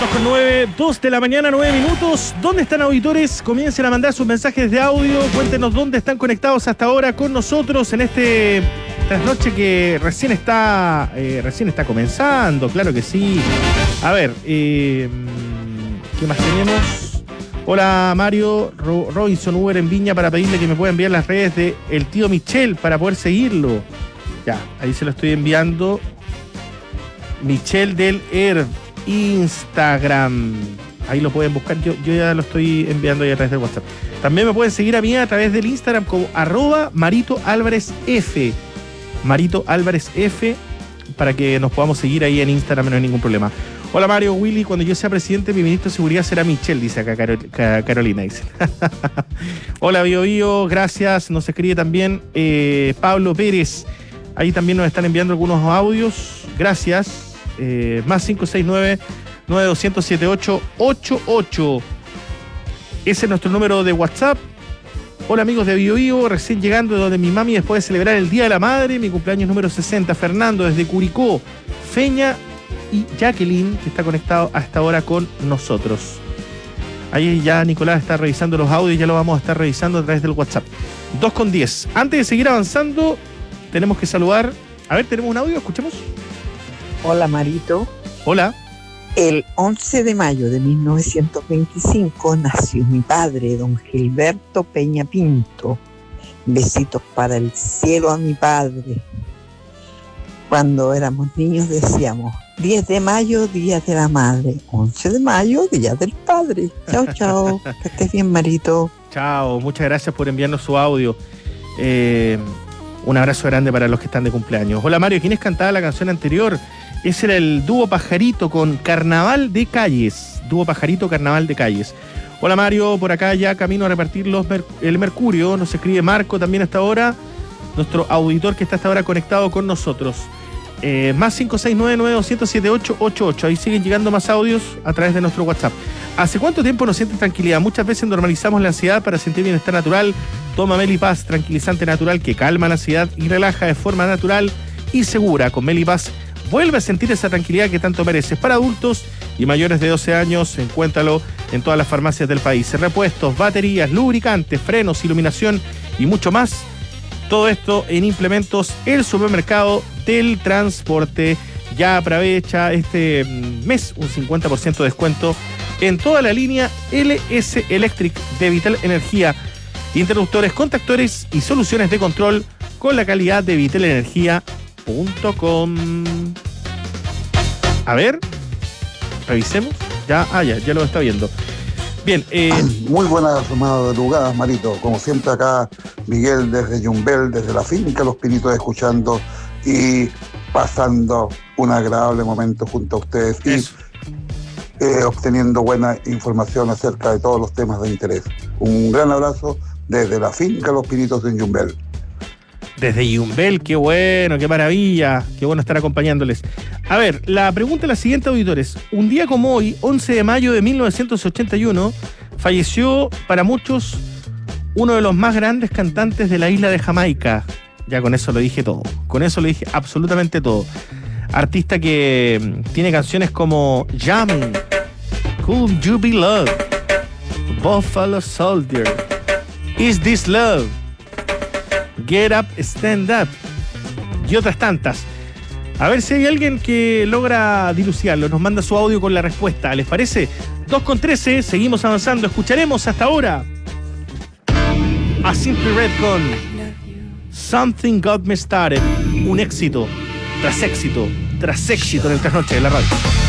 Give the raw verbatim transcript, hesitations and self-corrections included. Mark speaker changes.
Speaker 1: con nueve, dos de la mañana, nueve minutos. ¿Dónde están, auditores? Comiencen a mandar sus mensajes de audio. Cuéntenos dónde están conectados hasta ahora con nosotros en este trasnoche que recién está eh, recién está comenzando. Claro que sí. A ver, eh, ¿qué más tenemos? Hola, Mario Ro- Robinson Uber en Viña para pedirle que me pueda enviar las redes de el tío Michel para poder seguirlo. Ya, ahí se lo estoy enviando. Michel del Herb, Instagram. Ahí lo pueden buscar. Yo, yo ya lo estoy enviando ahí a través del WhatsApp. También me pueden seguir a mí a través del Instagram como arroba Marito Álvarez F. Marito Álvarez F, para que nos podamos seguir ahí en Instagram, no hay ningún problema. Hola, Mario Willy, cuando yo sea presidente, mi ministro de seguridad será Michel, dice acá Carol, Carolina. Dice. Hola, Bio Bio, gracias. Nos escribe también eh, Pablo Pérez. Ahí también nos están enviando algunos audios. Gracias. Eh, más cinco seis nueve, nueve dos cero siete ocho ocho ocho. Ese es nuestro número de WhatsApp. Hola, amigos de Bio Bio, recién llegando de donde mi mami después de celebrar el Día de la Madre, mi cumpleaños número sesenta. Fernando desde Curicó, Feña y Jacqueline, que está conectado hasta ahora con nosotros. Ahí ya Nicolás está revisando los audios, ya lo vamos a estar revisando a través del WhatsApp. dos con diez. Antes de seguir avanzando, tenemos que saludar. A ver, tenemos un audio, escuchemos.
Speaker 2: Hola, Marito.
Speaker 1: Hola.
Speaker 2: El once de mayo de mil novecientos veinticinco nació mi padre, don Gilberto Peña Pinto. Besitos para el cielo a mi padre. Cuando éramos niños decíamos, diez de mayo, Día de la Madre. once de mayo, Día del Padre. Chao, chao. Que estés bien, Marito.
Speaker 1: Chao, muchas gracias por enviarnos su audio. Eh, un abrazo grande para los que están de cumpleaños. Hola, Mario, ¿quiénes cantaba la canción anterior? Ese era el dúo Pajarito con Carnaval de Calles. Dúo Pajarito, Carnaval de Calles. Hola, Mario, por acá ya camino a repartir los mer- el Mercurio. Nos escribe Marco también hasta ahora, nuestro auditor que está hasta ahora conectado con nosotros. Eh, más cinco seis nueve, nueve dos cero siete ocho ocho ocho. Ahí siguen llegando más audios a través de nuestro WhatsApp. ¿Hace cuánto tiempo nos sienten tranquilidad? Muchas veces normalizamos la ansiedad para sentir bienestar natural. Toma Melipaz, tranquilizante natural que calma la ansiedad y relaja de forma natural y segura. Con Melipaz vuelve a sentir esa tranquilidad que tanto mereces. Para adultos y mayores de doce años, encuéntralo en todas las farmacias del país. Repuestos, baterías, lubricantes, frenos, iluminación y mucho más. Todo esto en Implementos, el supermercado del transporte. Ya aprovecha este mes un cincuenta por ciento de descuento en toda la línea L S Electric de Vital Energía. Interruptores, contactores y soluciones de control con la calidad de vital energía punto com. A ver, revisemos. Ya, ah, ya, ya lo está viendo. Bien, eh...
Speaker 3: muy buenas madrugadas, Marito. Como siempre acá, Miguel desde Yumbel, desde la finca Los Pinitos, escuchando y pasando un agradable momento junto a ustedes y eh, obteniendo buena información acerca de todos los temas de interés. Un gran abrazo desde la finca Los Pinitos en Yumbel.
Speaker 1: Desde Yumbel, qué bueno, qué maravilla, qué bueno estar acompañándoles. A ver, la pregunta es la siguiente, auditores. Un día como hoy, once de mayo de mil novecientos ochenta y uno, falleció para muchos uno de los más grandes cantantes de la isla de Jamaica. Ya con eso lo dije todo, con eso lo dije absolutamente todo. Artista que tiene canciones como Jamming, Could You Be Love, Buffalo Soldier, Is This Love, Get Up, Stand Up y otras tantas. A ver si hay alguien que logra dilucidarlo. Nos manda su audio con la respuesta. ¿Les parece? dos con trece, seguimos avanzando. Escucharemos hasta ahora a Simply Red con Something Got Me Started. Un éxito tras éxito tras éxito en el trasnoche de la radio.